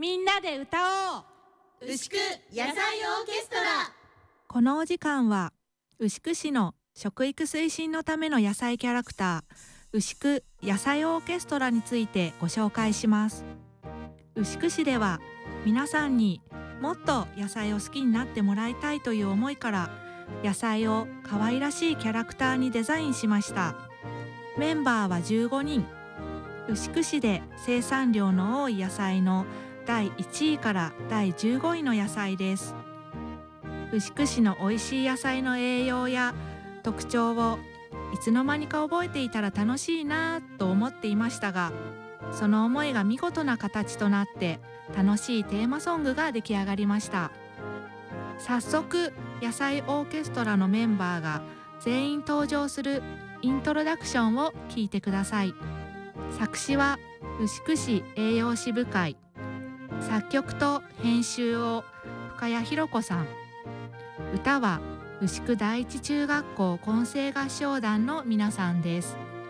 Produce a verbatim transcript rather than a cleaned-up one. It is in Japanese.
みんなで歌おう。 牛久野菜オーケストラ。 このお時間は牛久市の食育推進のための野菜キャラクター、牛久野菜オーケストラについてご紹介します。牛久市では皆さんにもっと野菜を好きになってもらいたいという思いから、野菜を可愛らしいキャラクターにデザインしました。メンバーはじゅうごにん。牛久市で生産量の多い野菜のだいいちいからだいじゅうごいの野菜です。牛久市の美味しい野菜の栄養や特徴をいつの間にか覚えていたら楽しいなぁと思っていましたが、その思いが見事な形となって楽しいテーマソングが出来上がりました。早速野菜オーケストラのメンバーが全員登場するイントロダクションを聞いてください。作詞は牛久市栄養士部会、作曲と編集を深谷弘子さん、歌は牛久第一中学校混声合唱団の皆さんです。